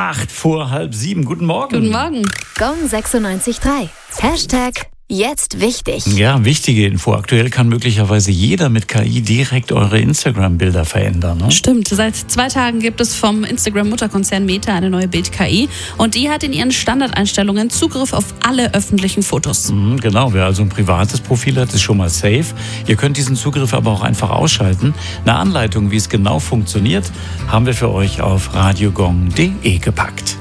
7:08. Guten Morgen. Guten Morgen. Gong 96.3. Hashtag jetzt wichtig. Ja, wichtige Info. Aktuell kann möglicherweise jeder mit KI direkt eure Instagram-Bilder verändern. Ne? Stimmt. Seit 2 Tagen gibt es vom Instagram-Mutterkonzern Meta eine neue Bild-KI. Und die hat in ihren Standardeinstellungen Zugriff auf alle öffentlichen Fotos. Genau, wer also ein privates Profil hat, ist schon mal safe. Ihr könnt diesen Zugriff aber auch einfach ausschalten. Eine Anleitung, wie es genau funktioniert, haben wir für euch auf radiogong.de gepackt.